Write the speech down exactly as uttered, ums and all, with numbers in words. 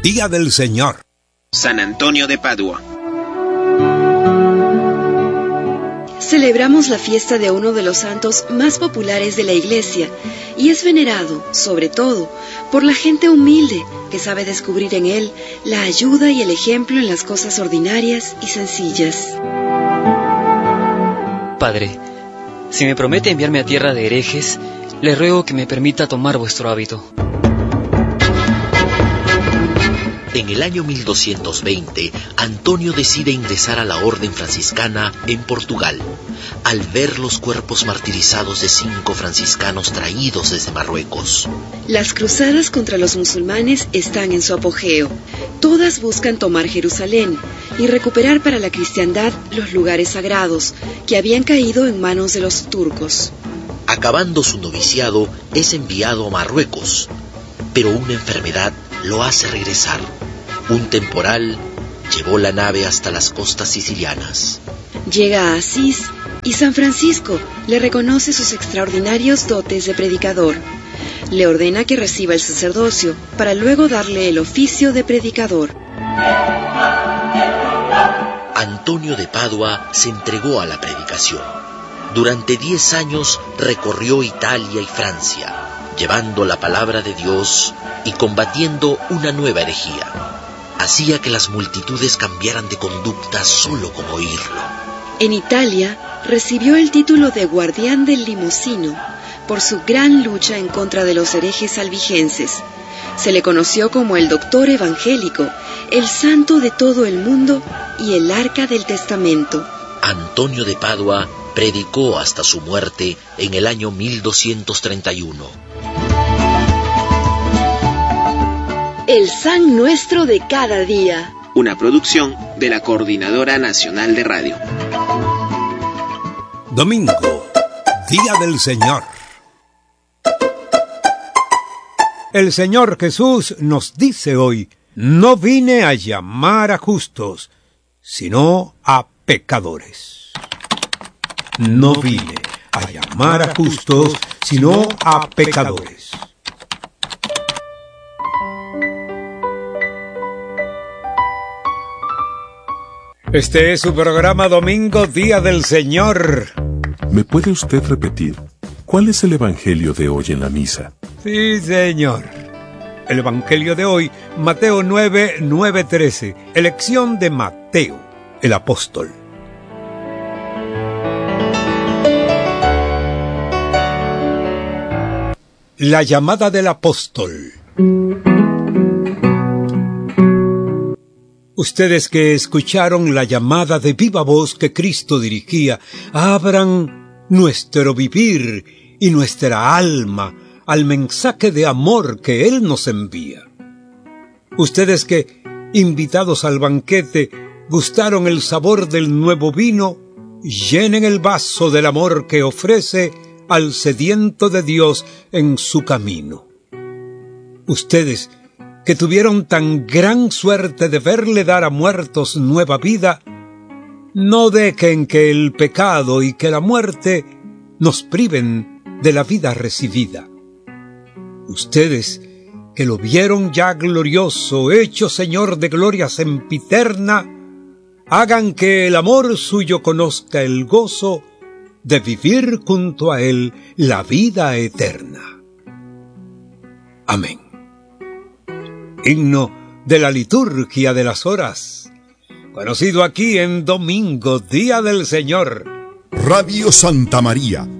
Día del Señor. San Antonio de Padua. Celebramos la fiesta de uno de los santos más populares de la Iglesia y es venerado, sobre todo, por la gente humilde que sabe descubrir en él la ayuda y el ejemplo en las cosas ordinarias y sencillas. Padre, si me promete enviarme a tierra de herejes, le ruego que me permita tomar vuestro hábito. En el año mil doscientos veinte, Antonio decide ingresar a la orden franciscana en Portugal, al ver los cuerpos martirizados de cinco franciscanos traídos desde Marruecos. Las cruzadas contra los musulmanes están en su apogeo. Todas buscan tomar Jerusalén y recuperar para la cristiandad los lugares sagrados que habían caído en manos de los turcos. Acabando su noviciado, es enviado a Marruecos, pero una enfermedad lo hace regresar. Un temporal llevó la nave hasta las costas sicilianas. Llega a Asís y San Francisco le reconoce sus extraordinarios dotes de predicador. Le ordena que reciba el sacerdocio para luego darle el oficio de predicador. Antonio de Padua se entregó a la predicación. Durante diez años recorrió Italia y Francia, llevando la palabra de Dios y combatiendo una nueva herejía. Hacía que las multitudes cambiaran de conducta solo con oírlo. En Italia recibió el título de guardián del Limosino por su gran lucha en contra de los herejes albigenses. Se le conoció como el doctor evangélico, el santo de todo el mundo y el arca del testamento. Antonio de Padua predicó hasta su muerte en el año mil doscientos treinta y uno. El San Nuestro de cada día. Una producción de la Coordinadora Nacional de Radio. Domingo, Día del Señor. El Señor Jesús nos dice hoy: no vine a llamar a justos, sino a pecadores. No vine a llamar a justos, sino a pecadores. Este es su programa Domingo, Día del Señor. ¿Me puede usted repetir cuál es el evangelio de hoy en la misa? Sí, señor. El evangelio de hoy, Mateo nueve, nueve, trece. Elección de Mateo, el apóstol. La llamada del apóstol. Ustedes que escucharon la llamada de viva voz que Cristo dirigía, abran nuestro vivir y nuestra alma al mensaje de amor que Él nos envía. Ustedes que, invitados al banquete, gustaron el sabor del nuevo vino, llenen el vaso del amor que ofrece al sediento de Dios en su camino. Ustedes que tuvieron tan gran suerte de verle dar a muertos nueva vida, no dejen que el pecado y que la muerte nos priven de la vida recibida. Ustedes que lo vieron ya glorioso, hecho Señor de gloria sempiterna, hagan que el amor suyo conozca el gozo de vivir junto a Él la vida eterna. Amén. Himno de la liturgia de las horas, conocido aquí en Domingo, Día del Señor. Radio Santa María,